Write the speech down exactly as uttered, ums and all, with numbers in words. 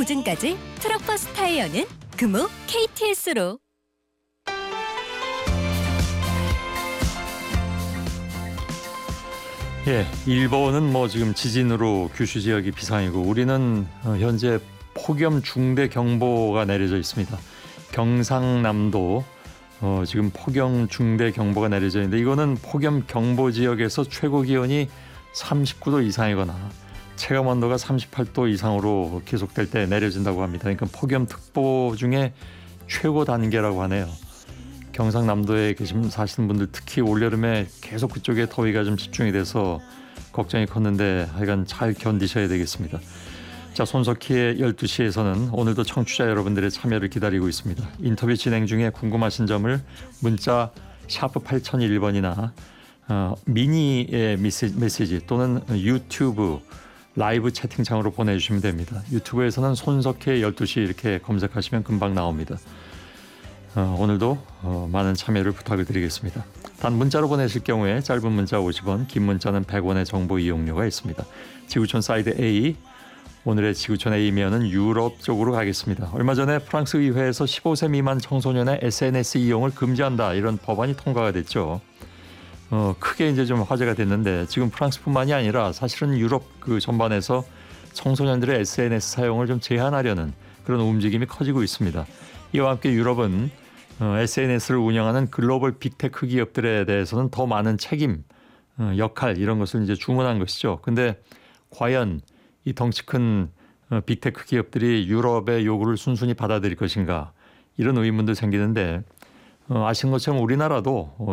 보증까지 트럭버스 타이어는 금호 케이티에스로. 예, 일본은 뭐 지금 지진으로 규슈 지역이 비상이고 우리는 현재 폭염 중대 경보가 내려져 있습니다. 경상남도 어, 지금 폭염 중대 경보가 내려져 있는데 이거는 폭염 경보 지역에서 최고 기온이 삼십구 도 이상이거나 체감 온도가 삼십팔 도 이상으로 계속될 때 내려진다고 합니다. 그러니까 폭염 특보 중에 최고 단계라고 하네요. 경상남도에 계신 사시는 분들 특히 올여름에 계속 그쪽에 더위가 좀 집중이 돼서 걱정이 컸는데 하여간 잘 견디셔야 되겠습니다. 자, 손석희의 열두 시에서는 오늘도 청취자 여러분들의 참여를 기다리고 있습니다. 인터뷰 진행 중에 궁금하신 점을 문자 샤프 팔공공일 번이나 어, 미니의 메시지, 메시지 또는 유튜브 라이브 채팅창으로 보내주시면 됩니다. 유튜브에서는 손석희의 열두 시 이렇게 검색하시면 금방 나옵니다. 어, 오늘도 어, 많은 참여를 부탁을 드리겠습니다. 단 문자로 보내실 경우에 짧은 문자 오십 원, 긴 문자는 백 원의 정보 이용료가 있습니다. 지구촌 사이드 A, 오늘의 지구촌 A면은 유럽 쪽으로 가겠습니다. 얼마 전에 프랑스 의회에서 십오 세 미만 청소년의 에스엔에스 이용을 금지한다 이런 법안이 통과가 됐죠. 어, 크게 이제 좀 화제가 됐는데 지금 프랑스뿐만이 아니라 사실은 유럽 그 전반에서 청소년들의 에스엔에스 사용을 좀 제한하려는 그런 움직임이 커지고 있습니다. 이와 함께 유럽은 어, 에스엔에스를 운영하는 글로벌 빅테크 기업들에 대해서는 더 많은 책임, 어, 역할 이런 것을 이제 주문한 것이죠. 근데 과연 이 덩치 큰 어, 빅테크 기업들이 유럽의 요구를 순순히 받아들일 것인가 이런 의문도 생기는데 어, 아시는 것처럼 우리나라도 어,